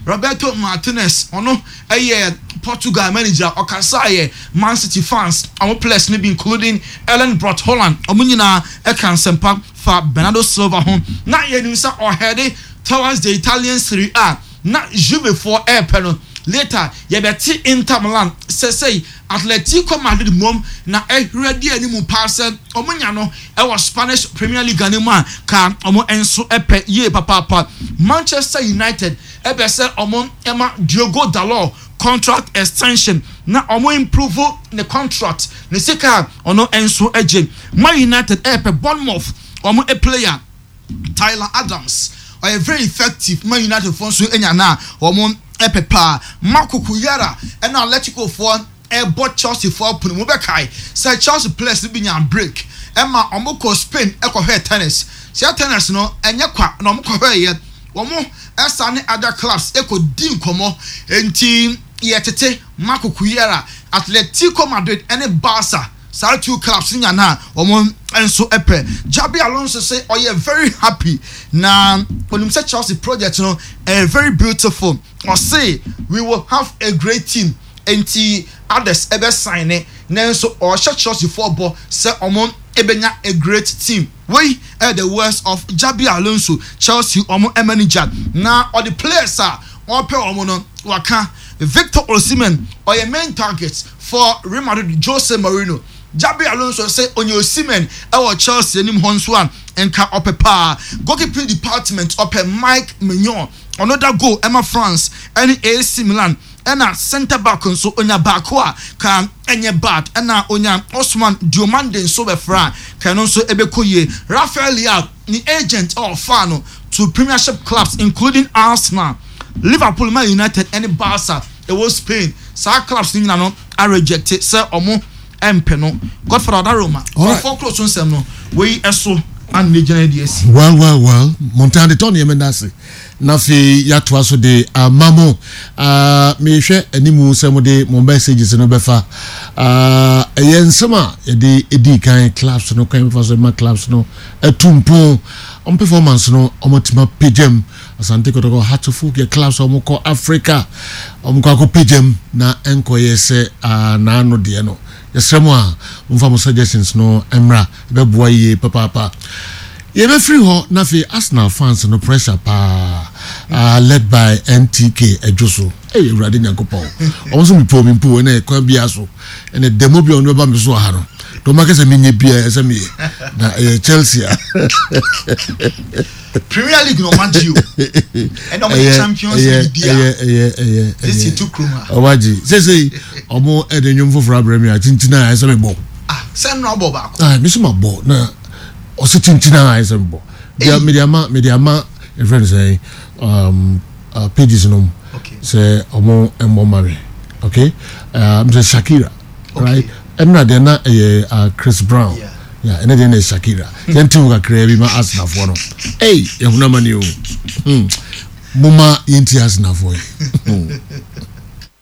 Roberto Martinez ono Portugal manager Okasaye Man City fans our players maybe including Ellen Brot Holland omunyina can sempa for Bernardo Silva home na yenimsa or headed towards the Italian Serie A na Juve for airpeno later yebeti Inter Milan say Atletico Madrid mom na ready animu pass omunya no was Spanish Premier League anima ka omo enso epe ye papa Manchester United ebe say omo ema Diogo Dalot contract extension na omo improve the contract ne sika ono enso eje Man United epe Bournemouth omo a player Tyler Adams are very effective Man United for so enya na omo epe pa Marco Kuyara and Atletico for bought Chelsea for Puno Mubekai. Say Chelsea players to be on break. Emma Omoko Spain echo her tennis. See tennis no and yakwa no moko yet. Womo esane other clubs echo din komo enti yetete Marco Kuyera Atletico Madrid and Barca. Sorry, 2 clubs in yana womo enso epe. Jabi Alonso say oh yeah very happy. Na when you say Chelsea project no very beautiful. Or say we will have a great team. Enti others ever sign it nenso or Chelsea football say omon ebenya a great team we are the words of Jabi Alonso Chelsea omon manager now all the players are all pe omon waka Victor Osimhen or your main targets for Real Madrid Jose Mourinho Jabi Alonso say on your Osimhen our Chelsea nim Honswan and ka opepa goalkeeping department up Mike Mignon another goal Emma France and AC Milan ena center back nso onya baako kan enye bad ena onya Osman Diomande nso be fra kan nso ebekoye Rafael Leao ni agent or fan to Premiership clubs including Arsenal, Liverpool, Man United and Barca was Spain. Sa clubs ni na no are rejected say omo empe no Godfather Roma for close on sem no we eso and regional DS. Well Montana Tony Emendase nafi yatwa so de mamo me hwe animu semode mo messages no befa yensema de edi kan clubs no kan for so ma clubs no atumpo on performance no omotima pagem asante kotoko hatoful ke clubs omko Africa omko akọ pagem na enko yese na ano de no yesremo a mfa suggestions no emra be boa ye papa ye be free ho na fi Arsenal fans no pressure pa led by NTK Ejoso urade nyankopon omo mi po na kwa bia so ene demo bia no ba me so ha no to makese menye bia ese me na Chelsea Premier League no match you and no Champions League bia this is too kruma owaji say omo edenyum foforo abrami a tintina ese me bo say no bo ba ko me so ma bo na o se tintina ese me bo dia mediama in friends say pages no say omo embo mare okay Mr. Shakira right emna de na Chris Brown yeah and then Shakira then team ga create ma Arsenal for no ehuna mani o muma yenti Arsenal for